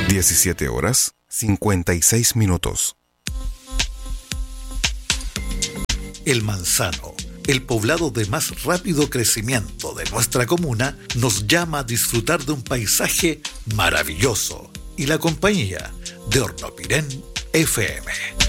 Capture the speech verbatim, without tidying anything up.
diecisiete horas, cincuenta y seis minutos. El Manzano, el poblado de más rápido crecimiento de nuestra comuna, nos llama a disfrutar de un paisaje maravilloso y la compañía de Hornopirén F M.